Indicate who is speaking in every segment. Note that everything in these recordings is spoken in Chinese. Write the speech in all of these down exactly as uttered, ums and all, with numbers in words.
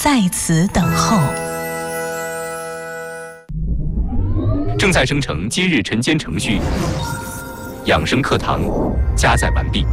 Speaker 1: 在此等候。
Speaker 2: 正在生成今日晨间程序，养生课堂加载完毕。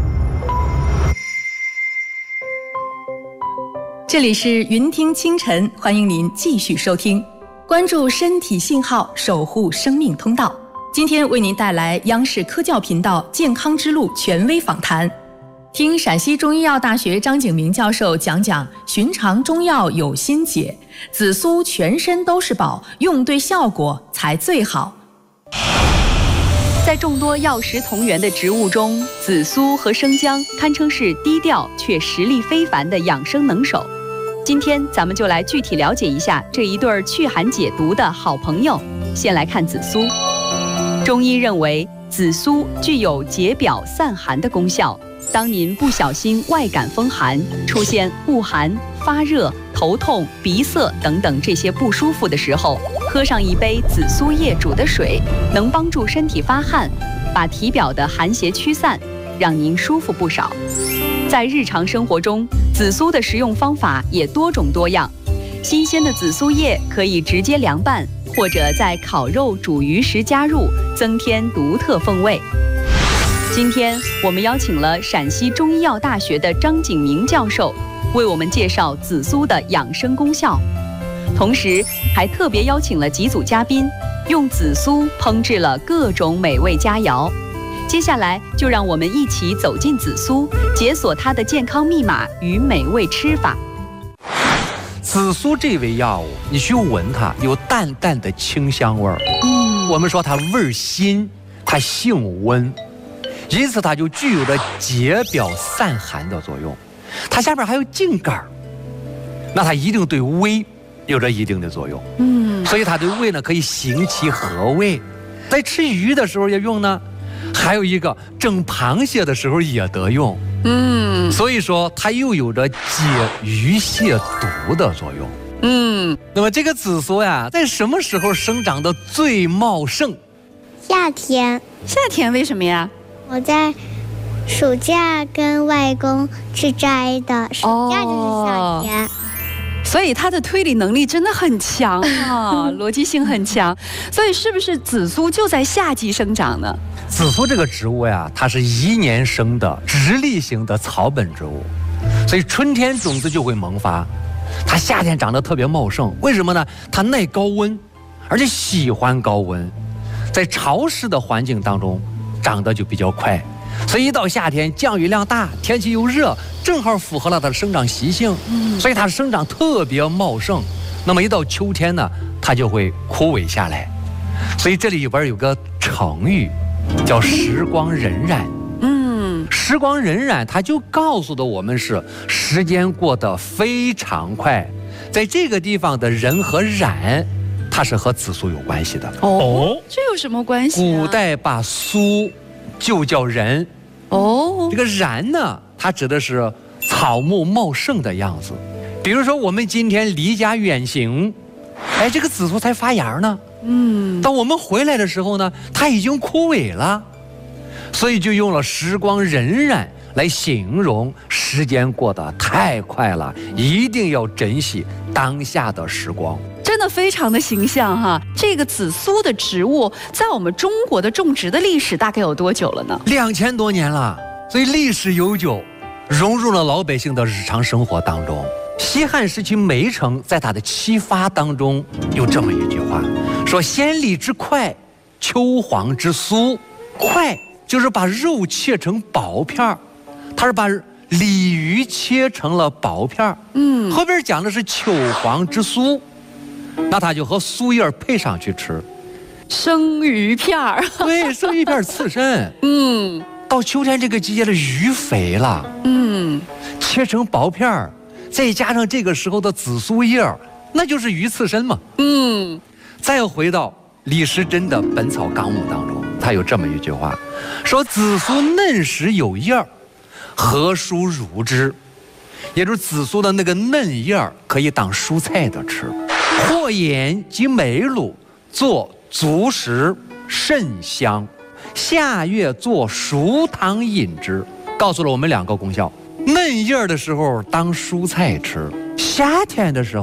Speaker 1: 这里是云听清晨，欢迎您继续收听，关注身体信号，守护生命通道。今天为您带来央视科教频道健康之路权威访谈，听陕西中医药大学张景明教授讲讲寻常中药有心解，紫苏全身都是宝，用对效果才最好。
Speaker 3: 在众多药食同源的植物中，紫苏和生姜堪称是低调却实力非凡的养生能手。今天咱们就来具体了解一下这一对祛寒解毒的好朋友。先来看紫苏。中医认为，紫苏具有解表散寒的功效。当您不小心外感风寒，出现恶寒、发热、头痛、鼻塞等等这些不舒服的时候，喝上一杯紫苏叶煮的水，能帮助身体发汗，把体表的寒邪驱散，让您舒服不少。在日常生活中，紫苏的食用方法也多种多样。新鲜的紫苏叶可以直接凉拌，或者在烤肉、煮鱼时加入，增添独特风味。今天我们邀请了陕西中医药大学的张景明教授，为我们介绍紫苏的养生功效，同时还特别邀请了几组嘉宾，用紫苏烹制了各种美味佳肴。接下来就让我们一起走进紫苏，解锁它的健康密码与美味吃法。
Speaker 4: 紫苏这味药物，你去闻它，有淡淡的清香味儿。嗯，我们说它味儿辛，它性温，因此它就具有着解表散寒的作用。它下边还有茎秆儿，那它一定对胃有着一定的作用。嗯，所以它对胃呢可以行其和胃，在吃鱼的时候也用呢。还有一个蒸螃蟹的时候也得用。嗯，所以说它又有着解鱼泻毒的作用。嗯，那么这个紫苏呀，在什么时候生长的最茂盛？
Speaker 5: 夏天。
Speaker 3: 夏天为什么呀？
Speaker 5: 我在暑假跟外公去摘的，暑假就是夏天。哦，
Speaker 3: 所以他的推理能力真的很强啊，逻辑性很强。所以是不是紫苏就在夏季生长呢？
Speaker 4: 紫苏这个植物呀，它是一年生的直立型的草本植物，所以春天种子就会萌发，它夏天长得特别茂盛。为什么呢？它耐高温，而且喜欢高温，在潮湿的环境当中长得就比较快。所以一到夏天，降雨量大，天气又热，正好符合了它的生长习性，所以它生长特别茂盛。那么一到秋天呢，它就会枯萎下来。所以这里边有个成语叫时光荏苒。嗯，时光荏苒，它就告诉的我们是时间过得非常快。在这个地方的人和苒，它是和紫苏有关系的。
Speaker 3: 哦，这有什么关系啊？
Speaker 4: 古代把苏就叫人。哦，这个苒呢，它指的是草木茂盛的样子。比如说我们今天离家远行，哎，这个紫苏才发芽呢。嗯，当我们回来的时候呢，它已经枯萎了，所以就用了时光荏苒来形容时间过得太快了，一定要珍惜当下的时光。
Speaker 3: 真的非常的形象哈。这个紫苏的植物在我们中国的种植的历史大概有多久了呢？
Speaker 4: 两千多年了，所以历史悠久，融入了老百姓的日常生活当中。西汉时期梅城在他的七发当中有这么一句话，说先礼之快，秋黄之酥。快就是把肉切成薄片儿，他是把鲤鱼切成了薄片儿。嗯，后边讲的是秋黄之酥，那他就和酥叶配上去吃。
Speaker 3: 生鱼片儿，
Speaker 4: 对，生鱼片刺身。嗯，到秋天这个季节的鱼肥了，嗯，切成薄片儿，再加上这个时候的紫苏叶，那就是鱼刺身嘛。嗯，再回到李时珍的《本草纲目》当中，他有这么一句话，说紫苏嫩时有叶，何蔬如之？也就是紫苏的那个嫩叶可以当蔬菜的吃。或盐及梅卤做足食，甚香。夏月做熟汤饮之，告诉了我们两个功效。嫩叶的时候当蔬菜吃，夏天的时候